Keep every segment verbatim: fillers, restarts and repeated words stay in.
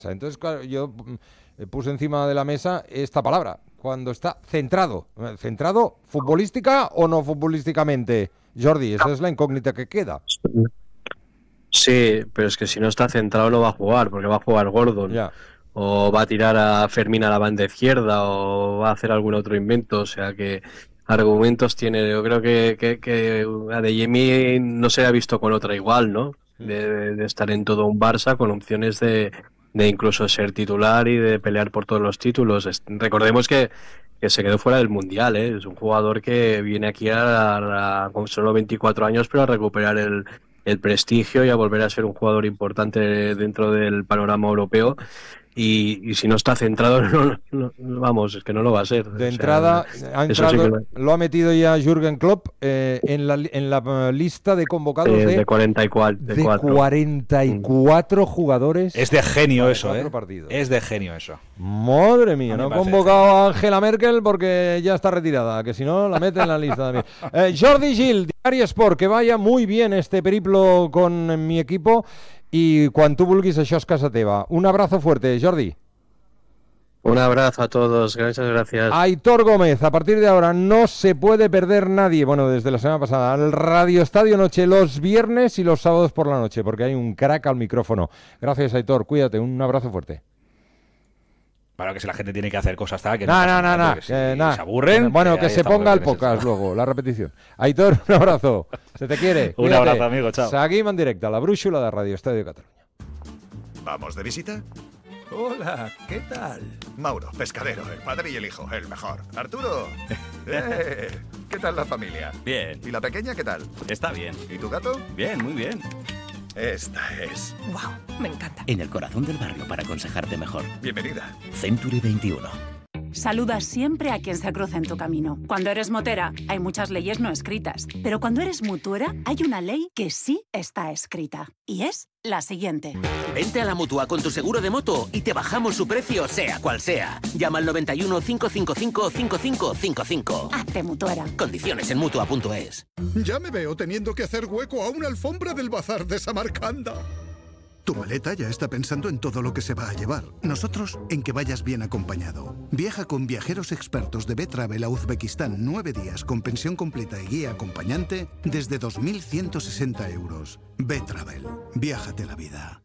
Entonces, claro, yo puse encima de la mesa esta palabra, cuando está centrado. ¿Centrado futbolística o no futbolísticamente, Jordi? Esa es la incógnita que queda. Sí, pero es que si no está centrado no va a jugar, porque va a jugar Gordon. Ya. O va a tirar a Fermín a la banda izquierda, o va a hacer algún otro invento. O sea que argumentos tiene. Yo creo que, que, que Adeyemi no se ha visto con otra igual, ¿no? De, de estar en todo un Barça con opciones de, de incluso ser titular y de pelear por todos los títulos. Recordemos que, que se quedó fuera del Mundial, ¿eh? Es un jugador que viene aquí a, a, con solo veinticuatro años, pero a recuperar el, el prestigio y a volver a ser un jugador importante dentro del panorama europeo. Y, y si no está centrado, no, no, vamos, es que no lo va a ser. De entrada, o sea, ha entrado, sí que... lo ha metido ya Jürgen Klopp eh, en, la, en la lista de convocados eh, de, de cuarenta y cuatro. De, de cuarenta y cuatro jugadores. Es de genio eso, ¿eh? Partidos. Es de genio eso. Madre mía, no ha convocado a Angela Merkel porque ya está retirada, que si no la mete en la lista también. Eh, Jordi Gil, Diari Sport, que vaya muy bien este periplo con mi equipo. I quan tu vulguis, això és casa teva. Un abrazo fuerte, Jordi. Un abrazo a todos, muchas gracias. Aitor Gómez, a partir de ahora no se puede perder nadie, bueno, desde la semana pasada, al Radio Estadio Noche los viernes y los sábados por la noche, porque hay un crack al micrófono. Gracias, Aitor, cuídate, un abrazo fuerte. Para que si la gente tiene que hacer cosas tal, que no, no, no, no, si eh, nah. se aburren. Bueno, que, que se ponga el podcast luego, la repetición. Aitor, un abrazo. Se te quiere. Un abrazo, amigo, chao. Seguim en directe a la brúixola de Radio Estadio Cataluña. ¿Vamos de visita? Hola, ¿qué tal? Mauro, pescadero, el padre y el hijo, el mejor. Arturo, eh, ¿qué tal la familia? Bien. ¿Y la pequeña qué tal? Está bien. ¿Y tu gato? Bien, muy bien. Esta es. Wow, me encanta. En el corazón del barrio para aconsejarte mejor. Bienvenida. Century veintiuno. Saluda siempre a quien se cruza en tu camino. Cuando eres motera, hay muchas leyes no escritas. Pero cuando eres mutuera, hay una ley que sí está escrita. Y es la siguiente. Vente a la Mutua con tu seguro de moto y te bajamos su precio, sea cual sea. Llama al noventa y uno, cinco cinco cinco, cinco cinco cinco cinco. Hazte mutuera. Condiciones en Mutua punto es. Ya me veo teniendo que hacer hueco a una alfombra del bazar de Samarcanda. Tu maleta ya está pensando en todo lo que se va a llevar. Nosotros en que vayas bien acompañado. Viaja con viajeros expertos de B-Travel a Uzbekistán nueve días con pensión completa y guía acompañante desde dos mil ciento sesenta euros. B-Travel. Viájate la vida.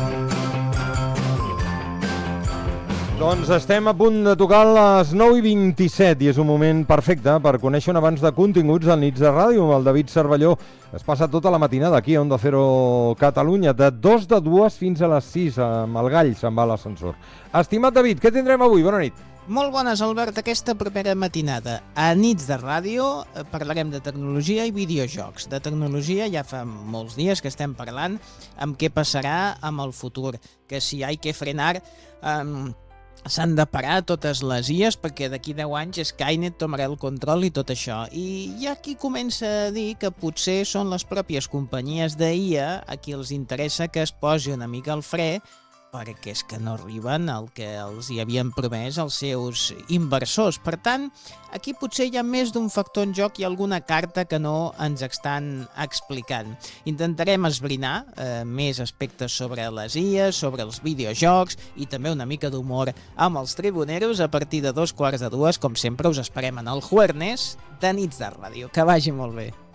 Doncs estem a punt de tocar les nou i vint-i-set i és un moment perfecte per conèixer un abans de continguts al Nits de Ràdio amb el David Cervelló. Es passa tota la matinada aquí a Onda Cero Catalunya, de dos de dues fins a les sis, amb el gall se'n va a l'ascensor. Estimat David, què tindrem avui? Bona nit. Molt bones, Albert, aquesta primera matinada. A Nits de Ràdio parlarem de tecnologia i videojocs. De tecnologia ja fa molts dies que estem parlant amb què passarà amb el futur, que si hi ha que frenar... Um, s'han de parar totes les I As perquè d'aquí deu anys Skynet tomarà el control i tot això. I hi ha qui comença a dir que potser són les pròpies companyies d'I A a qui els interessa que es posi una mica al fre perquè és que no arriben al que els hi havien promès els seus inversors. Per tant, aquí potser hi ha més d'un factor en joc i alguna carta que no ens estan explicant. Intentarem esbrinar eh, més aspectes sobre les I As, sobre els videojocs i també una mica d'humor amb els tribuneros a partir de dos quarts de dues. Com sempre, us esperem en el Juernes de Nits de Ràdio. Que vagi molt bé.